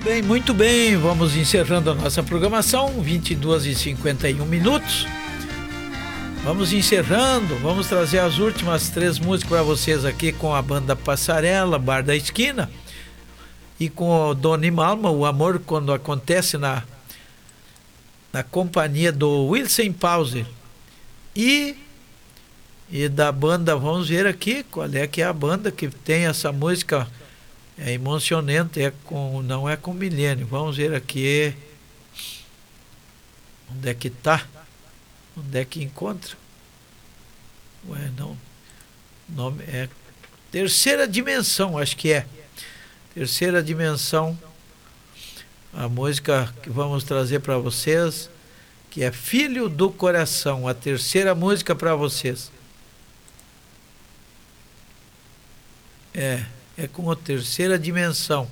Bem, muito bem, vamos encerrando a nossa programação, 22h51. Vamos encerrando, vamos trazer as últimas 3 músicas para vocês aqui com a banda Passarela, Bar da Esquina, e com o Doni Malma, O Amor Quando Acontece, na companhia do Wilson Pause. E da banda, vamos ver aqui qual é que é a banda que tem essa música. É emocionante, não é com Milênio. Vamos ver aqui. Onde é que tá? Onde é que encontra? Ué, não. O nome é Terceira Dimensão, acho que é. Terceira Dimensão. A música que vamos trazer para vocês, que é Filho do Coração. A terceira música para vocês. É com a Terceira Dimensão.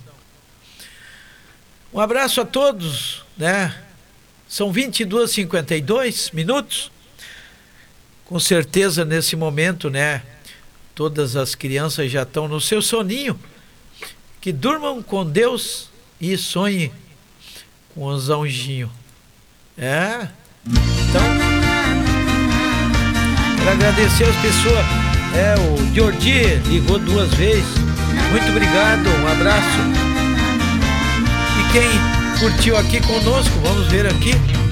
Um abraço a todos, né? São 22h52. Com certeza nesse momento, né? Todas as crianças já estão no seu soninho. Que durmam com Deus e sonhem com os anjinhos. Então, quero agradecer as pessoas. O Jordi ligou 2 vezes. Muito obrigado, um abraço. E quem curtiu aqui conosco, vamos ver aqui.